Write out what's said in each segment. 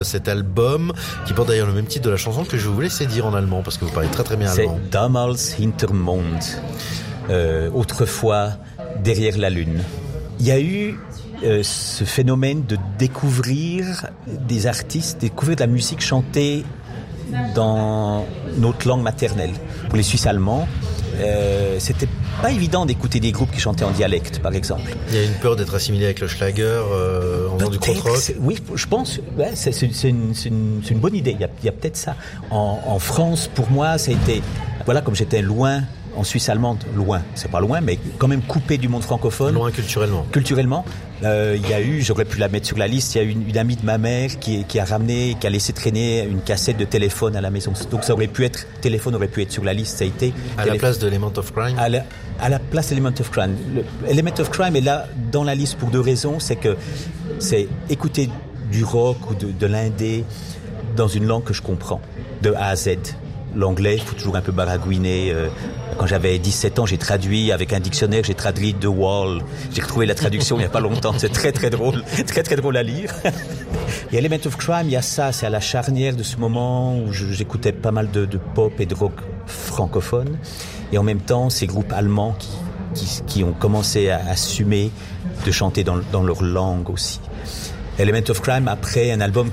Cet album, qui porte d'ailleurs le même titre de la chanson que je vous laisser dire en allemand, parce que vous parlez très très bien allemand. C'est Damals Hintermond, autrefois derrière la lune. Il y a eu ce phénomène de découvrir des artistes, découvrir de la musique chantée dans notre langue maternelle. Pour les Suisses allemands, c'était pas évident d'écouter des groupes qui chantaient en dialecte, par exemple. Il y a une peur d'être assimilé avec le Schlager en faisant du krautrock. Oui, je pense. Ouais, c'est une bonne idée. Il y a peut-être ça. En France, pour moi, ça a été. Voilà, comme j'étais loin. En Suisse allemande, loin, c'est pas loin, mais quand même coupé du monde francophone. Loin culturellement. Culturellement, il y a eu, j'aurais pu la mettre sur la liste, il y a eu une amie de ma mère qui a ramené, qui a laissé traîner une cassette de téléphone à la maison. Donc ça aurait pu être, téléphone aurait pu être sur la liste, ça a été... À la place de Element of Crime. À la place d'Element of Crime. Element of Crime est là dans la liste pour deux raisons, c'est que c'est écouter du rock ou de l'indé dans une langue que je comprends, de A à Z. L'anglais, il faut toujours un peu baragouiner. Quand j'avais 17 ans, j'ai traduit avec un dictionnaire, j'ai traduit The Wall. J'ai retrouvé la traduction il n'y a pas longtemps. C'est très très drôle à lire. Et Element of Crime, il y a ça, c'est à la charnière de ce moment où j'écoutais pas mal de pop et de rock francophone. Et en même temps, ces groupes allemands qui ont commencé à assumer de chanter dans leur langue aussi. Element of Crime, après un album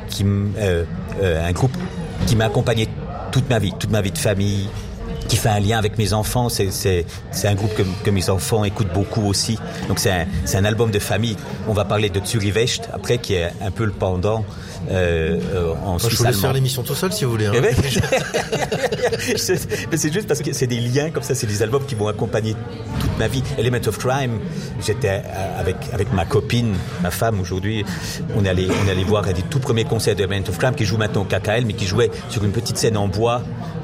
un groupe qui m'a accompagné toute ma vie de famille, qui fait un lien avec mes enfants. C'est un groupe que mes enfants écoutent beaucoup aussi. Donc c'est un album de famille. On va parler de Zürich West après, qui est un peu le pendant en Suisse. Je vous laisse faire l'émission tout seul si vous voulez. Hein. Mais c'est juste parce que c'est des liens comme ça, c'est des albums qui vont accompagner toute ma vie. Element of Crime, j'étais avec ma copine, ma femme aujourd'hui, on est allé voir un des tout premiers concerts de Element of Crime qui joue maintenant au KKL, mais qui jouait sur une petite scène en bois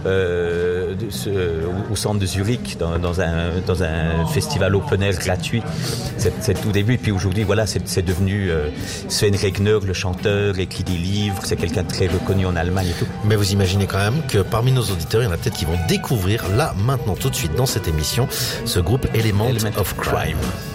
au centre de Zurich dans un festival open air gratuit. C'est tout début. Et puis aujourd'hui, voilà, c'est devenu Sven Regner, le chanteur, écrit des livres. C'est quelqu'un de très reconnu en Allemagne et tout. Mais vous imaginez quand même que parmi nos auditeurs, il y en a peut-être qui vont découvrir là, maintenant, tout de suite dans cette émission, ce groupe Element of Crime.